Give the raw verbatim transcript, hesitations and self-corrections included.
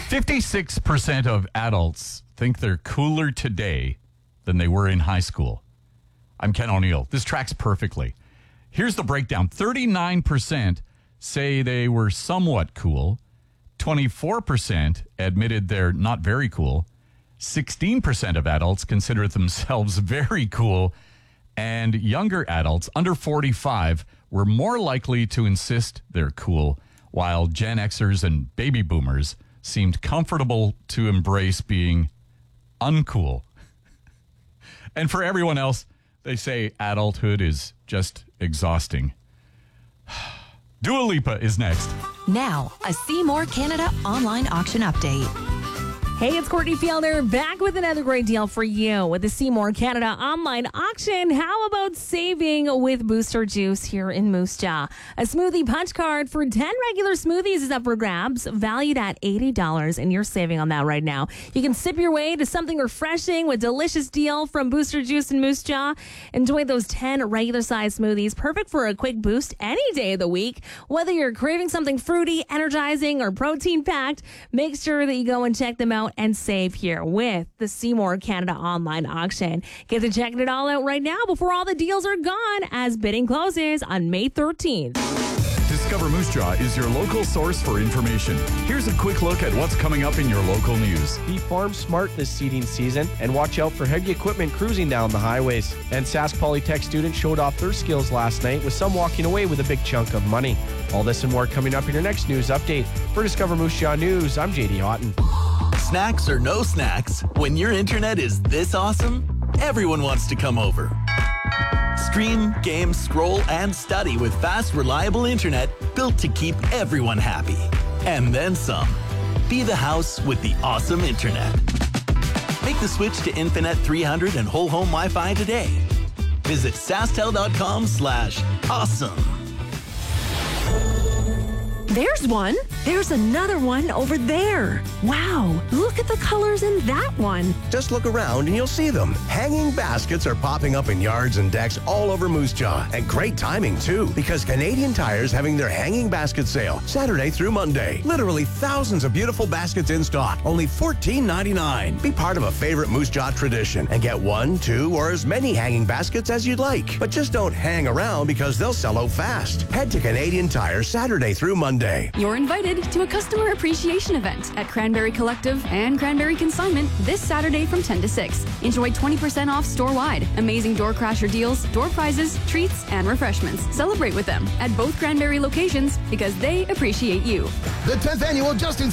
fifty-six percent of adults think they're cooler today than they were in high school. I'm Ken O'Neill. This tracks perfectly. Here's the breakdown. thirty-nine percent say they were somewhat cool. twenty-four percent admitted they're not very cool. sixteen percent of adults consider themselves very cool. And younger adults, under forty-five, were more likely to insist they're cool, while Gen Xers and baby boomers seemed comfortable to embrace being uncool. And for everyone else, they say adulthood is just exhausting. Dua Lipa is next. Now, a Seymour Canada online auction update. Hey, it's Courtney Fielder back with another great deal for you with the Seymour Canada online auction. How about saving with Booster Juice here in Moose Jaw? A smoothie punch card for ten regular smoothies is up for grabs, valued at eighty dollars, and you're saving on that right now. You can sip your way to something refreshing with delicious deal from Booster Juice in Moose Jaw. Enjoy those ten regular-sized smoothies, perfect for a quick boost any day of the week. Whether you're craving something fruity, energizing, or protein-packed, make sure that you go and check them out and save here with the Seymour Canada online auction. Get to checking it all out right now before all the deals are gone as bidding closes on May thirteenth. Discover Moose Jaw is your local source for information. Here's a quick look at what's coming up in your local news. Be farm smart this seeding season and watch out for heavy equipment cruising down the highways. And Sask Polytech students showed off their skills last night with some walking away with a big chunk of money. All this and more coming up in your next news update. For Discover Moose Jaw News, I'm J D Houghton. Snacks or no snacks, when your internet is this awesome, everyone wants to come over. Stream, game, scroll, and study with fast, reliable internet built to keep everyone happy. And then some. Be the house with the awesome internet. Make the switch to Infinet three hundred and whole home Wi-Fi today. Visit sastel.com slash awesome. There's one. There's another one over there. Wow, look at the colors in that one. Just look around and you'll see them. Hanging baskets are popping up in yards and decks all over Moose Jaw. And great timing, too, because Canadian Tire's having their hanging basket sale Saturday through Monday. Literally thousands of beautiful baskets in stock, only fourteen ninety-nine. Be part of a favorite Moose Jaw tradition and get one, two, or as many hanging baskets as you'd like. But just don't hang around because they'll sell out fast. Head to Canadian Tire Saturday through Monday. You're invited to a customer appreciation event at Cranberry Collective and Cranberry Consignment this Saturday from ten to six. Enjoy twenty percent off store-wide, amazing door crasher deals, door prizes, treats, and refreshments. Celebrate with them at both Cranberry locations because they appreciate you. The tenth Annual Justin